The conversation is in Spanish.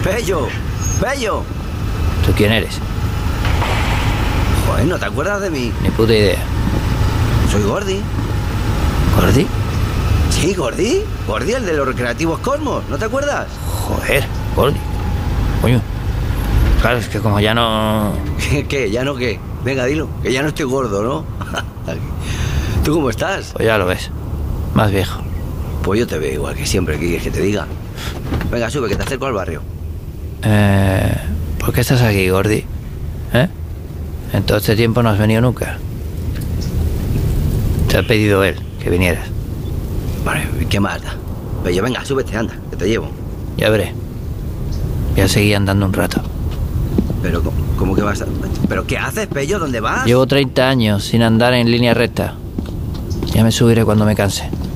Pello, Pello. ¿Tú quién eres? Joder, ¿no te acuerdas de mí? Ni puta idea. Soy Gordi. ¿Gordi? Sí, Gordi. Gordi, el de los recreativos Cosmos, ¿no te acuerdas? Joder, Gordi. Coño. Claro, es que como ya no... ¿Qué? ¿Ya no qué? Venga, dilo, que ya no estoy gordo, ¿no? ¿Tú cómo estás? Pues ya lo ves. Más viejo. Pues yo te veo igual que siempre, ¿qué quieres que te diga? Venga, sube, que te acerco al barrio. ¿Por qué estás aquí, Gordi? En todo este tiempo no has venido nunca. Te ha pedido él que vinieras. Vale, ¿qué más da? Pello, venga, súbete, anda, que te llevo. Ya veré. Ya seguí andando un rato. Pero, ¿cómo que vas a...? ¿Pero qué haces, Pello? ¿Dónde vas? Llevo 30 años sin andar en línea recta. Ya me subiré cuando me canse.